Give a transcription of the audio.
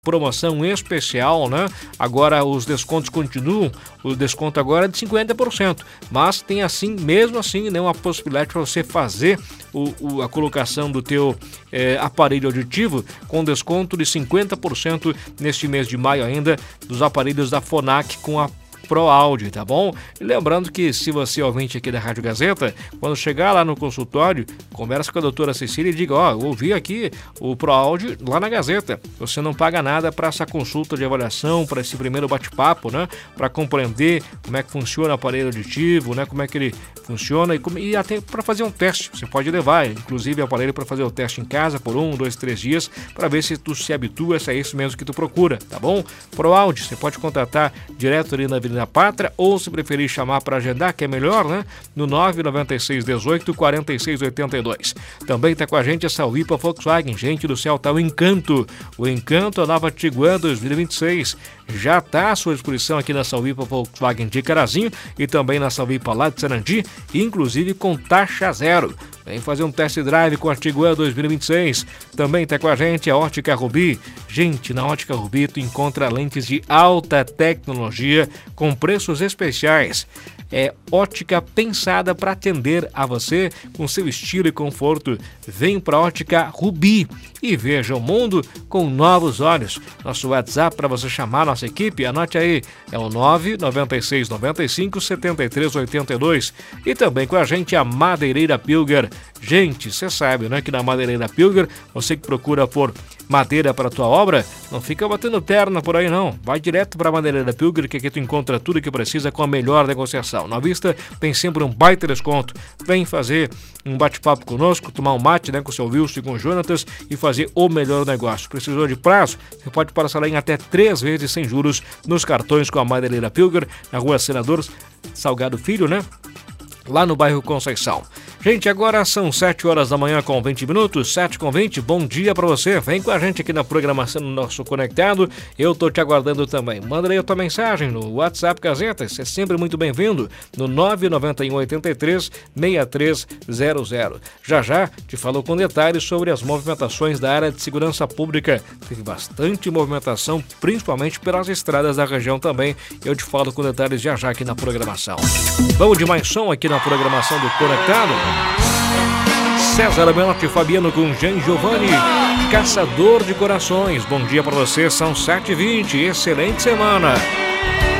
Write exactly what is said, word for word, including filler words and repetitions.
promoção especial, né? Agora os descontos continuam, o desconto agora é de cinquenta por cento, mas tem assim, mesmo assim, né, uma possibilidade para você fazer o, o, a colocação do teu é, aparelho auditivo com desconto de cinquenta por cento neste mês de maio ainda, dos aparelhos da Phonak com a Pro Audio, tá bom? E lembrando que se você é ouvinte aqui da Rádio Gazeta, quando chegar lá no consultório, conversa com a doutora Cecília e diga, ó, eu ouvi aqui o Pro Audio lá na Gazeta. Você não paga nada para essa consulta de avaliação, para esse primeiro bate-papo, né? Para compreender como é que funciona o aparelho auditivo, né? Como é que ele funciona e, como, e até para fazer um teste. Você pode levar, inclusive, o aparelho para fazer o teste em casa por um, dois, três dias, para ver se tu se habitua, se é isso mesmo que tu procura, tá bom? Pro Audio, você pode contatar direto ali na Avenida Pátria, ou se preferir chamar para agendar, que é melhor, né? No nove nove seis um oito, quatro seis oito dois. Também está com a gente a Salvipa Volkswagen. Gente do céu, tá o Encanto. O Encanto, a nova Tiguan dois mil e vinte e seis. Já está à sua disposição aqui na Salvipa Volkswagen de Carazinho e também na Salvipa lá de Sarandi, inclusive com taxa zero. Vem fazer um test drive com a Tiguan dois mil e vinte e seis. Também está com a gente a Ótica Rubi. Gente, na Ótica Rubi tu encontra lentes de alta tecnologia com preços especiais. É ótica pensada para atender a você com seu estilo e conforto. Vem para a Ótica Rubi e veja o mundo com novos olhos. Nosso WhatsApp para você chamar nossa equipe, anote aí, é o nove nove seis nove cinco sete três oito dois. E também com a gente a Madeireira Pilger. Gente, você sabe, né, que na Madeireira Pilger, você que procura por madeira para a tua obra, não fica batendo perna por aí não. Vai direto para a Madeireira Pilger, que aqui tu encontra tudo que precisa com a melhor negociação. Na vista tem sempre um baita desconto. Vem fazer um bate-papo conosco, tomar um mate, né, com o seu Wilson e com o Jonatas e fazer o melhor negócio. Precisou de prazo? Você pode parcelar em até três vezes sem juros nos cartões com a Madeireira Pilger, na Rua Senador Salgado Filho, né? Lá no bairro Conceição. Gente, agora são sete horas da manhã com vinte minutos, sete com vinte, bom dia pra você, vem com a gente aqui na programação do nosso Conectado, eu tô te aguardando também, manda aí a tua mensagem no WhatsApp Gazeta, você é sempre muito bem-vindo, no nove nove um oito três seis três zero zero. Já já te falo com detalhes sobre as movimentações da área de segurança pública, teve bastante movimentação, principalmente pelas estradas da região também, eu te falo com detalhes já já aqui na programação. Vamos de mais som aqui na programação do Conectado. César Menotti e Fabiano com Jean Giovanni, Caçador de Corações. Bom dia para você, são sete e vinte, excelente semana.